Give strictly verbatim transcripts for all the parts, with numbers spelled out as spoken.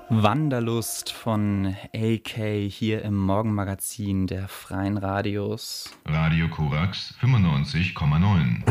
Wanderlust von A K hier im Morgenmagazin der Freien Radios. Radio Korax fünfundneunzig Komma neun.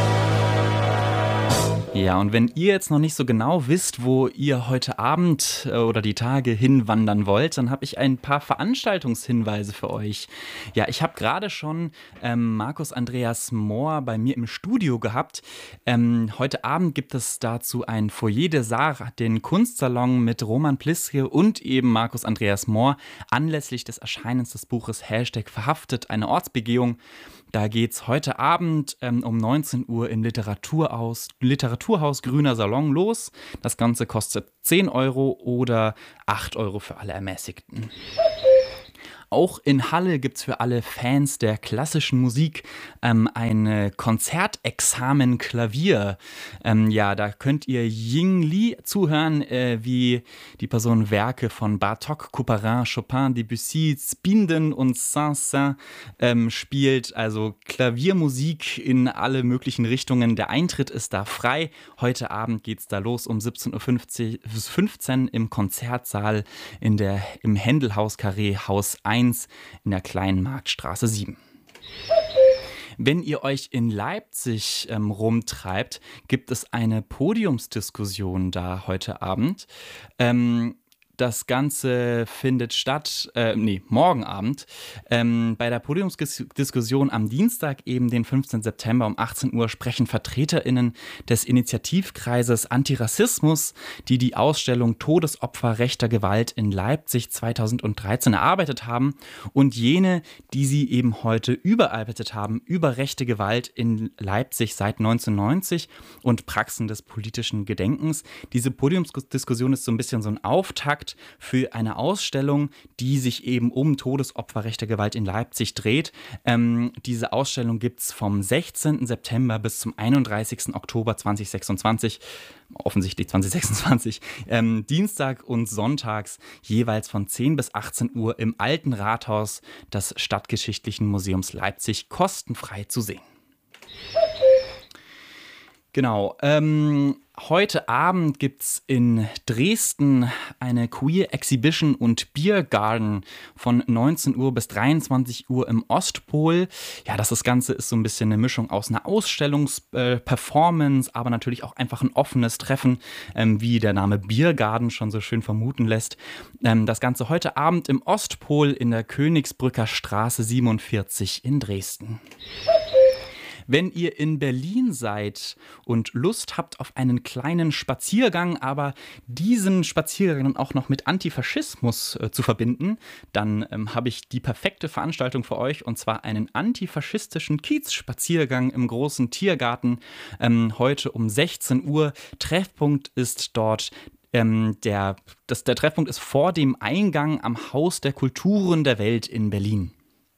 Ja, und wenn ihr jetzt noch nicht so genau wisst, wo ihr heute Abend äh, oder die Tage hinwandern wollt, dann habe ich ein paar Veranstaltungshinweise für euch. Ja, ich habe gerade schon ähm, Markus Andreas Mohr bei mir im Studio gehabt. Ähm, heute Abend gibt es dazu ein Foyer des Arts, den Kunstsalon mit Roman Pliske und eben Markus Andreas Mohr, anlässlich des Erscheinens des Buches Hashtag Verhaftet, eine Ortsbegehung. Da geht es heute Abend ähm, um neunzehn Uhr im Literaturhaus, Literaturhaus Grüner Salon los. Das Ganze kostet zehn Euro oder acht Euro für alle Ermäßigten. Auch in Halle gibt es für alle Fans der klassischen Musik ähm, ein Konzertexamen Klavier. Ähm, ja, da könnt ihr Ying Li zuhören, äh, wie die Person Werke von Bartók, Couperin, Chopin, Debussy, Spinden und Saint-Saëns ähm, spielt. Also Klaviermusik in alle möglichen Richtungen. Der Eintritt ist da frei. Heute Abend geht es da los um siebzehn Uhr fünfzehn im Konzertsaal in der, im Händelhaus-Karree Haus eins in der Kleinen Marktstraße sieben. Wenn ihr euch in Leipzig ähm, rumtreibt, gibt es eine Podiumsdiskussion da heute Abend. Ähm, Das Ganze findet statt, äh, nee, morgen Abend, ähm, bei der Podiumsdiskussion am Dienstag, eben den fünfzehnten September um achtzehn Uhr, sprechen VertreterInnen des Initiativkreises Antirassismus, die die Ausstellung Todesopfer rechter Gewalt in Leipzig zweitausenddreizehn erarbeitet haben, und jene, die sie eben heute überarbeitet haben über rechte Gewalt in Leipzig seit neunzehnhundertneunzig und Praxen des politischen Gedenkens. Diese Podiumsdiskussion ist so ein bisschen so ein Auftakt für eine Ausstellung, die sich eben um Todesopfer rechter Gewalt in Leipzig dreht. Ähm, diese Ausstellung gibt es vom sechzehnten September bis zum einunddreißigsten Oktober zweitausendsechsundzwanzig, offensichtlich zweitausendsechsundzwanzig, ähm, Dienstag und sonntags jeweils von zehn bis achtzehn Uhr im Alten Rathaus des Stadtgeschichtlichen Museums Leipzig kostenfrei zu sehen. Genau, ähm, heute Abend gibt es in Dresden eine Queer Exhibition und Beer Garden von neunzehn Uhr bis dreiundzwanzig Uhr im Ostpol. Ja, das, das Ganze ist so ein bisschen eine Mischung aus einer Ausstellungsperformance, äh, aber natürlich auch einfach ein offenes Treffen, ähm, wie der Name Beer Garden schon so schön vermuten lässt. Ähm, das Ganze heute Abend im Ostpol in der Königsbrücker Straße siebenundvierzig in Dresden. Wenn ihr in Berlin seid und Lust habt auf einen kleinen Spaziergang, aber diesen Spaziergang dann auch noch mit Antifaschismus äh, zu verbinden, dann ähm, habe ich die perfekte Veranstaltung für euch, und zwar einen antifaschistischen Kiezspaziergang im großen Tiergarten, ähm, heute um sechzehn Uhr. Treffpunkt ist dort ähm, der, das, der Treffpunkt ist vor dem Eingang am Haus der Kulturen der Welt in Berlin.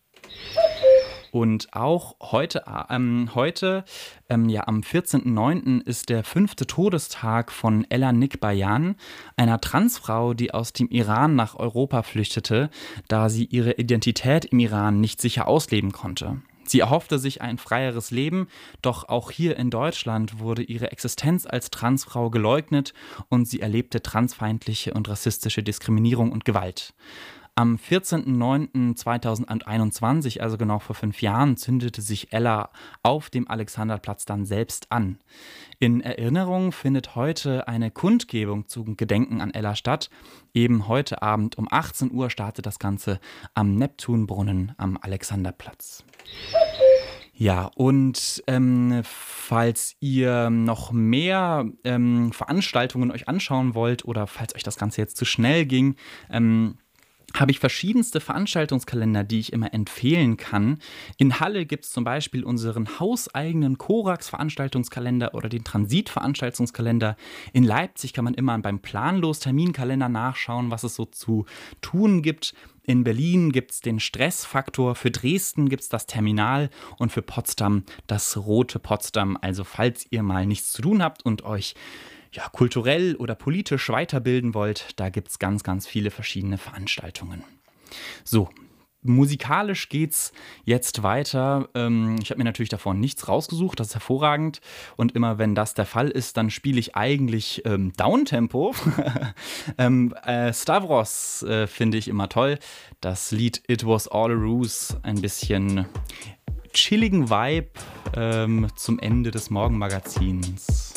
Und auch heute, ähm, heute ähm, ja, am vierzehnten neunten ist der fünfte Todestag von Ella Nikbayan, einer Transfrau, die aus dem Iran nach Europa flüchtete, da sie ihre Identität im Iran nicht sicher ausleben konnte. Sie erhoffte sich ein freieres Leben, doch auch hier in Deutschland wurde ihre Existenz als Transfrau geleugnet und sie erlebte transfeindliche und rassistische Diskriminierung und Gewalt. Am vierzehnten neunten zweitausendeinundzwanzig, also genau vor fünf Jahren, zündete sich Ella auf dem Alexanderplatz dann selbst an. In Erinnerung findet heute eine Kundgebung zum Gedenken an Ella statt. Eben heute Abend um achtzehn Uhr startet das Ganze am Neptunbrunnen am Alexanderplatz. Ja, und ähm, falls ihr noch mehr ähm, Veranstaltungen euch anschauen wollt oder falls euch das Ganze jetzt zu schnell ging, ähm, habe ich verschiedenste Veranstaltungskalender, die ich immer empfehlen kann. In Halle gibt es zum Beispiel unseren hauseigenen Korax-Veranstaltungskalender oder den Transit-Veranstaltungskalender. In Leipzig kann man immer beim Planlos-Terminkalender nachschauen, was es so zu tun gibt. In Berlin gibt es den Stressfaktor, für Dresden gibt es das Terminal und für Potsdam das Rote Potsdam. Also falls ihr mal nichts zu tun habt und euch ja, kulturell oder politisch weiterbilden wollt, da gibt es ganz, ganz viele verschiedene Veranstaltungen. So, musikalisch geht's jetzt weiter. Ähm, ich habe mir natürlich davon nichts rausgesucht, das ist hervorragend. Und immer wenn das der Fall ist, dann spiele ich eigentlich ähm, Downtempo. ähm, äh, Stavros äh, finde ich immer toll. Das Lied It Was All a Ruse, ein bisschen chilligen Vibe ähm, zum Ende des Morgenmagazins.